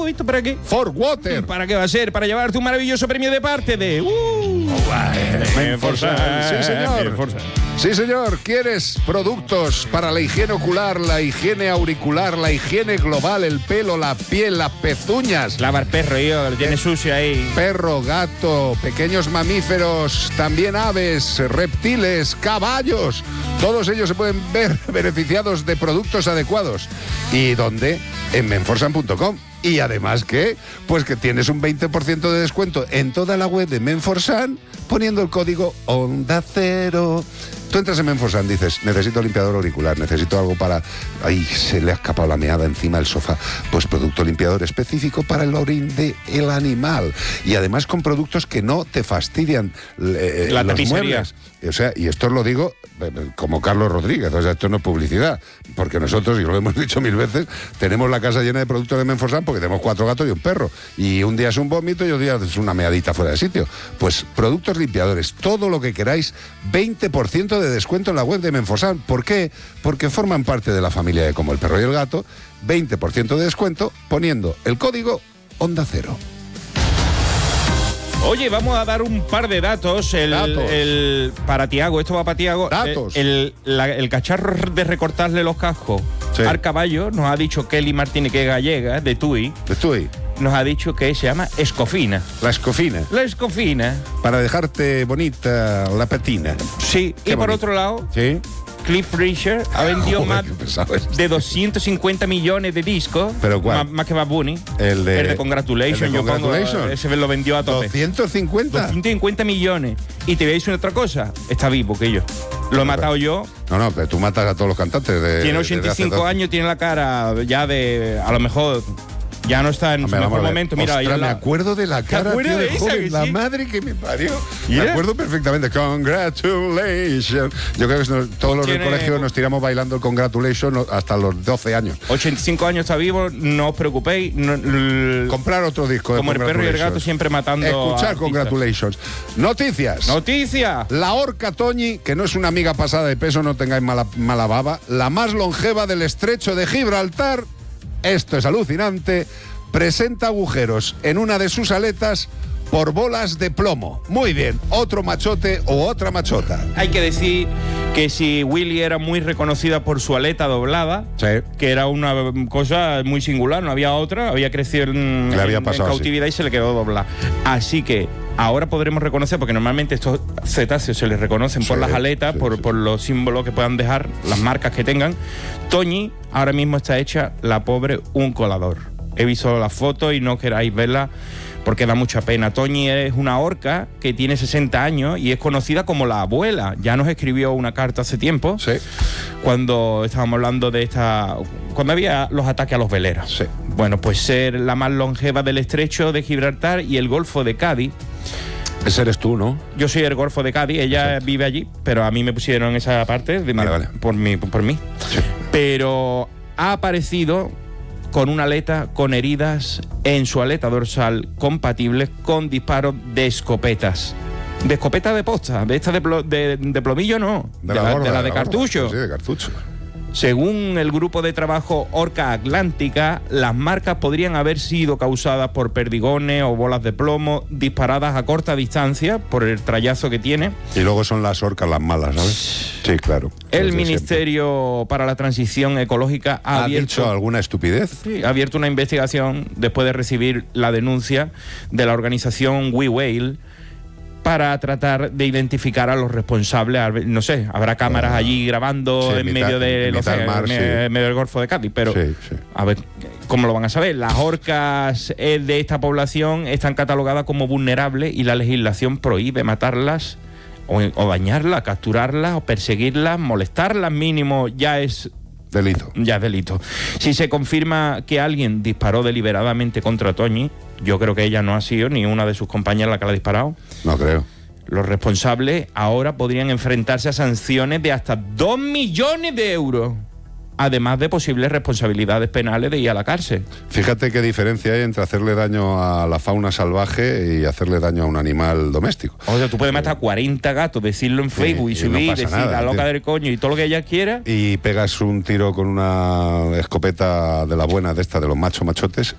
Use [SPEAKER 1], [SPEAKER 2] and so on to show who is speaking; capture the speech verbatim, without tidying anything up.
[SPEAKER 1] ¿esto para qué?
[SPEAKER 2] For Water.
[SPEAKER 1] ¿Para qué va a ser? Para llevarte un maravilloso premio de parte de... Uh,
[SPEAKER 2] Menforsan. Sí, señor.
[SPEAKER 1] Menforsan.
[SPEAKER 2] Sí, señor. ¿Quieres productos para la higiene ocular, la higiene auricular, la higiene global, el pelo, la piel, las pezuñas?
[SPEAKER 1] Lavar perro, yo, que lo tiene
[SPEAKER 2] Eh,
[SPEAKER 1] sucio ahí.
[SPEAKER 2] Perro, gato, pequeños mamíferos, también aves, reptiles, caballos. Todos ellos se pueden ver beneficiados de productos adecuados. ¿Y dónde? En menforsan punto com. Y además, ¿qué? Pues que tienes un veinte por ciento de descuento en toda la web de Menforsan poniendo el código Onda Cero. Tú entras en Menforsan, dices, necesito limpiador auricular, necesito algo para... Ay, se le ha escapado la meada encima del sofá. Pues producto limpiador específico para el orín del animal. Y además con productos que no te fastidian eh,
[SPEAKER 1] La
[SPEAKER 2] los
[SPEAKER 1] tapicería.
[SPEAKER 2] muebles. O sea, y esto os lo digo eh, como Carlos Rodríguez, o sea, esto no es publicidad, porque nosotros, y lo hemos dicho mil veces, tenemos la casa llena de productos de Menforsan porque tenemos cuatro gatos y un perro. Y un día es un vómito y otro día es una meadita fuera de sitio. Pues productos limpiadores, todo lo que queráis, veinte por ciento de descuento en la web de Menforsan. ¿Por qué? Porque forman parte de la familia de Como el Perro y el Gato. veinte por ciento de descuento poniendo el código Onda Cero.
[SPEAKER 1] Oye, vamos a dar un par de datos. El,
[SPEAKER 2] Datos.
[SPEAKER 1] el- para Tiago, esto va para Tiago.
[SPEAKER 2] Datos.
[SPEAKER 1] El, el- la- el cacharro de recortarle los cascos
[SPEAKER 2] Sí.
[SPEAKER 1] al caballo, nos ha dicho Kelly Martínez, que es gallega, de Tui,
[SPEAKER 2] Estoy.
[SPEAKER 1] nos ha dicho que se llama escofina.
[SPEAKER 2] La escofina.
[SPEAKER 1] La escofina,
[SPEAKER 2] Para dejarte bonita la patina.
[SPEAKER 1] sí.
[SPEAKER 2] Qué
[SPEAKER 1] y por
[SPEAKER 2] bonito.
[SPEAKER 1] otro lado,
[SPEAKER 2] ¿Sí?
[SPEAKER 1] Cliff Richard ha vendido
[SPEAKER 2] Joder,
[SPEAKER 1] más
[SPEAKER 2] qué pesado es.
[SPEAKER 1] de doscientos cincuenta millones de discos.
[SPEAKER 2] ¿Pero cuál?
[SPEAKER 1] Más, más que Bad Bunny.
[SPEAKER 2] El de-
[SPEAKER 1] El de Congratulations,
[SPEAKER 2] el de
[SPEAKER 1] yo pongo,
[SPEAKER 2] Congratulations.
[SPEAKER 1] ese lo vendió a tope.
[SPEAKER 2] ¿doscientos cincuenta?
[SPEAKER 1] doscientos cincuenta millones. Y te voy a decir otra cosa. Está vivo que yo. Lo he matado yo.
[SPEAKER 2] No, no, pero tú matas a todos los cantantes de...
[SPEAKER 1] Tiene
[SPEAKER 2] de
[SPEAKER 1] ochenta y
[SPEAKER 2] hace
[SPEAKER 1] cinco
[SPEAKER 2] doce.
[SPEAKER 1] años, tiene la cara ya de... A lo mejor ya no está en
[SPEAKER 2] Hombre,
[SPEAKER 1] su
[SPEAKER 2] vamos
[SPEAKER 1] mejor
[SPEAKER 2] a ver.
[SPEAKER 1] momento. Mira, ahí
[SPEAKER 2] Ostras,
[SPEAKER 1] al
[SPEAKER 2] me
[SPEAKER 1] lado.
[SPEAKER 2] acuerdo de la cara,
[SPEAKER 1] acuerdas
[SPEAKER 2] tío, de
[SPEAKER 1] de esa,
[SPEAKER 2] joven,
[SPEAKER 1] que
[SPEAKER 2] la
[SPEAKER 1] sí?
[SPEAKER 2] madre que me parió.
[SPEAKER 1] Mira.
[SPEAKER 2] Me acuerdo perfectamente. Congratulations. Yo creo que nos- todos los del
[SPEAKER 1] Tiene-
[SPEAKER 2] colegio nos tiramos bailando el Congratulations hasta los doce años.
[SPEAKER 1] ochenta y cinco años está vivo, no os preocupéis. no- l-
[SPEAKER 2] Comprar otro disco de
[SPEAKER 1] como el perro y el
[SPEAKER 2] Congratulations.
[SPEAKER 1] gato siempre matando a
[SPEAKER 2] Escuchar
[SPEAKER 1] artistas.
[SPEAKER 2] Congratulations. Noticias.
[SPEAKER 1] Noticia.
[SPEAKER 2] La orca Toñi, que no es una amiga pasada de peso, no tengáis mala, mala baba, la más longeva del estrecho de Gibraltar, esto es alucinante, presenta agujeros en una de sus aletas por bolas de plomo. Muy bien, otro machote o otra machota.
[SPEAKER 1] Hay que decir que si Willy era muy reconocida por su aleta doblada,
[SPEAKER 2] Sí.
[SPEAKER 1] que era una cosa muy singular, no había otra, había crecido en,
[SPEAKER 2] Le había
[SPEAKER 1] en- en
[SPEAKER 2] pasado
[SPEAKER 1] cautividad y se le quedó doblada. Así que ahora podremos reconocer, porque normalmente estos cetáceos se les reconocen por
[SPEAKER 2] Sí,
[SPEAKER 1] las aletas,
[SPEAKER 2] sí,
[SPEAKER 1] por,
[SPEAKER 2] sí.
[SPEAKER 1] por los símbolos que puedan dejar, las marcas que tengan. Toñi ahora mismo está hecha, la pobre, un colador. He visto la foto y no queráis verla porque da mucha pena. Toñi es una orca que tiene sesenta años y es conocida como la abuela. Ya nos escribió una carta hace tiempo,
[SPEAKER 2] Sí,
[SPEAKER 1] cuando estábamos hablando de esta... cuando había los ataques a los veleros.
[SPEAKER 2] sí.
[SPEAKER 1] Bueno, pues ser la más longeva del estrecho de Gibraltar y el Golfo de Cádiz.
[SPEAKER 2] Ese eres tú, ¿no?
[SPEAKER 1] Yo soy el Golfo de Cádiz, ella
[SPEAKER 2] Exacto.
[SPEAKER 1] vive allí, pero a mí me pusieron esa parte de
[SPEAKER 2] Vale, vale.
[SPEAKER 1] por mí, por mí.
[SPEAKER 2] Sí.
[SPEAKER 1] Pero ha aparecido con una aleta con heridas en su aleta dorsal compatibles con disparos de escopetas. De escopeta de posta, de esta de, plo- de, de plomillo no, de la de,
[SPEAKER 2] gorda,
[SPEAKER 1] la de
[SPEAKER 2] gorda.
[SPEAKER 1] cartucho.
[SPEAKER 2] Sí, de cartucho.
[SPEAKER 1] Según el grupo de trabajo Orca Atlántica, las marcas podrían haber sido causadas por perdigones o bolas de plomo disparadas a corta distancia por el trayazo que tiene.
[SPEAKER 2] Y luego son las orcas las malas, ¿sabes? Sí, claro.
[SPEAKER 1] El
[SPEAKER 2] Los de
[SPEAKER 1] Ministerio para la Transición Ecológica ha
[SPEAKER 2] siempre. ¿Ha
[SPEAKER 1] abierto,
[SPEAKER 2] dicho alguna estupidez?
[SPEAKER 1] sí, ha abierto una investigación después de recibir la denuncia de la organización We Whale para tratar de identificar a los responsables. A ver, no sé, habrá cámaras
[SPEAKER 2] Ah,
[SPEAKER 1] allí grabando
[SPEAKER 2] sí,
[SPEAKER 1] en
[SPEAKER 2] mitad-
[SPEAKER 1] medio, de,
[SPEAKER 2] en
[SPEAKER 1] no
[SPEAKER 2] mitad
[SPEAKER 1] sé,
[SPEAKER 2] del mar,
[SPEAKER 1] en
[SPEAKER 2] sí.
[SPEAKER 1] en medio del Golfo de Cádiz, pero
[SPEAKER 2] Sí, sí.
[SPEAKER 1] a ver cómo lo van a saber. Las orcas eh, de esta población están catalogadas como vulnerables y la legislación prohíbe matarlas o, o dañarlas, capturarlas o perseguirlas, molestarlas mínimo ya es
[SPEAKER 2] Delito.
[SPEAKER 1] ya es delito. Si se confirma que alguien disparó deliberadamente contra Toñi, yo creo que ella no ha sido ni una de sus compañeras la que la ha disparado.
[SPEAKER 2] No creo.
[SPEAKER 1] Los responsables ahora podrían enfrentarse a sanciones de hasta dos millones de euros, además de posibles responsabilidades penales de ir a la cárcel.
[SPEAKER 2] Fíjate qué diferencia hay entre hacerle daño a la fauna salvaje y hacerle daño a un animal doméstico.
[SPEAKER 1] O sea, tú puedes matar a cuarenta gatos, decirlo en Facebook y,
[SPEAKER 2] y no
[SPEAKER 1] subir,
[SPEAKER 2] pasa
[SPEAKER 1] decir
[SPEAKER 2] nada,
[SPEAKER 1] la loca
[SPEAKER 2] tío.
[SPEAKER 1] del coño y todo lo que ella quiera.
[SPEAKER 2] Y pegas un tiro con una escopeta de la buena, de esta, de los machos machotes,